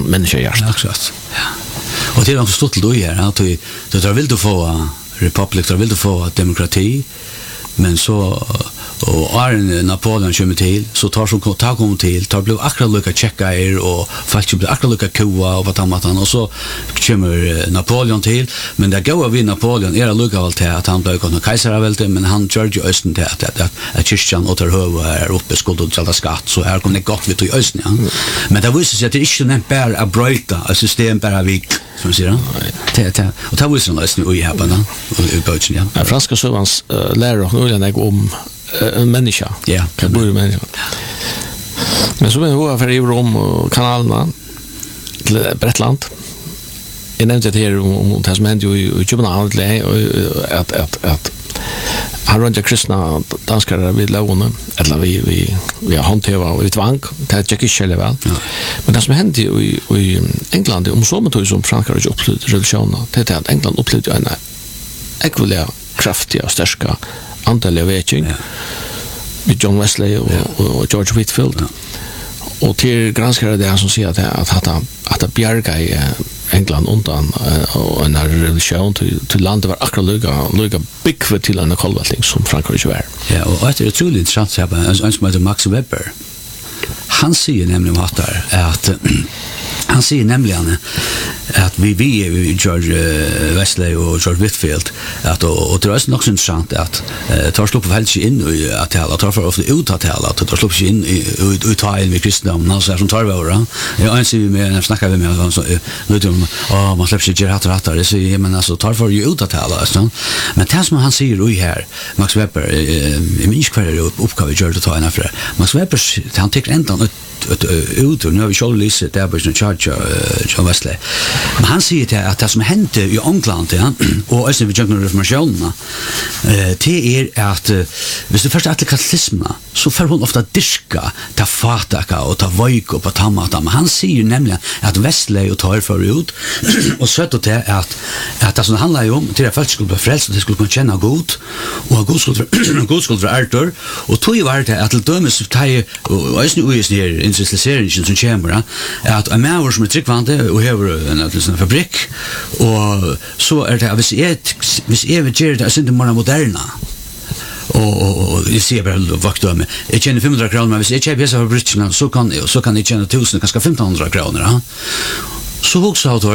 människohjärta. Exakt. Och det är också stort då här att du vill du få republik, du vill du få demokrati, men så och Napoleon kommer till så tar blev akkurat lika checka och faktiskt blir akkurat lika koa och vad han och så kommer Napoleon till, men det går vi Napoleon är lika allt att han blev kon kejsarvälde, men han George Östen till att kyrkan åter höva uppe skulle betala skatt, så här kommer det gott vi till Östen, ja. Men det visar sig att det inte är bara att bryta ett system bara vi som säger det och ta visar Östen och i här på den utbildningen. Ja, franska sövans lärare och nu om en människa. Ja, kan bli människa. Men så var jag för i Rom och kanalerna till Bretland. Jag nämnde det här om det som hände i Köpenhamn att han runt kristna danskare vid lånen eller vi har handhäva och tvang det är inte själva väl. Men det som hände i England om så metod som Frankrike upplevde revolutionen, det är att England upplevde en ekviliga kraftiga och starka antal av vägning med John Wesley och George Whitefield. Och till granskare det som säger att bjärga i England undan och en revolution till landet var akkurat lika byggve till en kolvätling som Frankrike var. Ja, och det är otroligt intressant att en som heter Max Weber. Han säger nämligen att han säger nämligen att vi George Wesley och George Whitefield att och det är också intressant att tar slå på helt in i att tala tar för ofta ut att tala att tar slå in i tal med kristendom någon som tar över. Jag anser vi med när snackar vi med så lite om man släpper sig rätt det så men alltså tar för ut att tala så men det som han säger i här Max Weber i min kvar uppgave George att ta en affär. Max Weber han tycker ändan ut och nu har vi själv lyssat där på en charge John Wesley. Men han säger att det som hände i England och också vid Jungle Reformationen det är att hvis det första att katolicismen så får hon ofta diska ta fataka och ta vojk och på tammata. Men han säger nämligen att Wesley och tar för ut och så att det att det som handlar ju om till att folk skulle bli frälst och det skulle kunna känna god och god skulle för Arthur och tog ju var det att till dömes taj och är nu industrialiseringen som kommer att en människa som är tryggvande och har en fabrik och så är det hvis jag vill göra det är inte mer moderna och jag ser bara vakta med jag tjänar 500 kronor men hvis jag köper så fabrikerna så kan jag tjäna 1000 kanske 1500 kronor så också har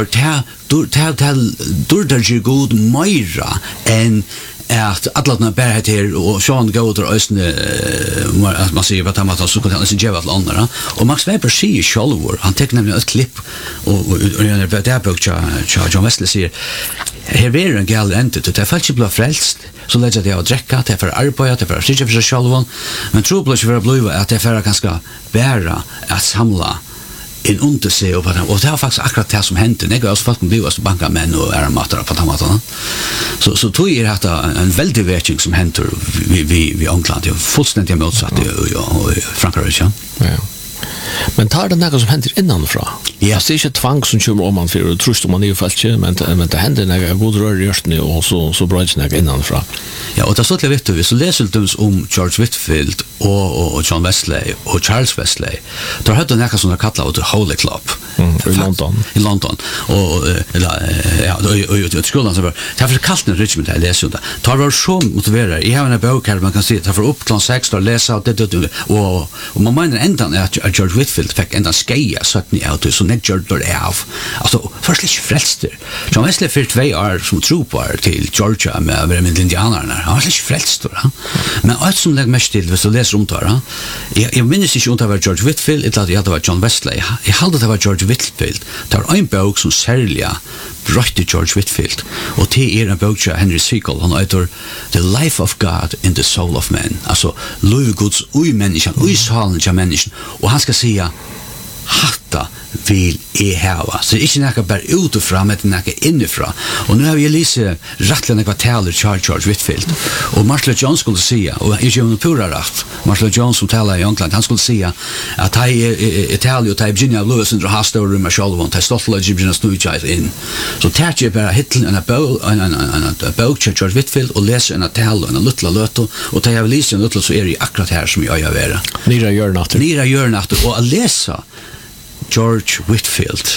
det där god myra än att alla bär här och Sean går och ösne att man ser vad han har så kan han se jävla till andra och Max Weber säger själv han tar nämligen ett klipp och det där på John Wesley säger här är en gal ente det fallet blir frälst så lägger det att dricka det för arbeta det för sig för sig själv men tror på att bli att det för ganska bära att samla in under sig och det har faktiskt akkurat det som hände. Det går också folk som blir bankmän och är matare på tomaterna. Så tror jag att en väldig vägning som händer vid England är fullständigt motsatt i Frankrike. Ja. Men tar det något som händer innanfra? Ja. Det är inte tvång som kommer om man för trust om man är falsk, men det händer något god rör just nu och så bra det innanfra. Ja, och det så till vet vi så läser du om George Whitefield och John Wesley och Charles Wesley. Då hade de något som de kallar the Holy Club i London. Och och skolan så var det för kallt när Richmond där läser det. Tar var så motiverar. I har en bok här man kan se ta för upp klockan 6 och läsa det och man menar ändan att George Whitefield fick ändan skeja så att ni auto så när George då är alltså först lite frälster. John Wesley för 2 år som trooper till Georgia med indianerna. Han var lite frälst då. Men allt som lägger mest till så läser om det. Jag minns inte om det var George Whitefield eller det var John Wesley. Jag hade det var George Whitefield. Det var en bok som särliga brötte George Whitefield och det är en bok av Henry Segal han heter The Life of God in the Soul of Man alltså liv Guds i människan i själen av människan och han ska säga hatta vill ha så inte något bara utifrån utan något inifrån och nu har vi Elise rättligen vad talar George Whitefield och Marshall Johnson skulle säga och är ju pura rätt Marshall Johnson som talar i England han skulle säga att han är Italien och Virginia Lewis och Hasta och Marshall von Testotla Egyptian Studies in så tar jag bara Hitler en bok George Whitefield och läser en tal och en lilla löto och tar jag Elise en lilla så är det akkurat här som jag gör. Nira gör natt och att läsa George Whitefield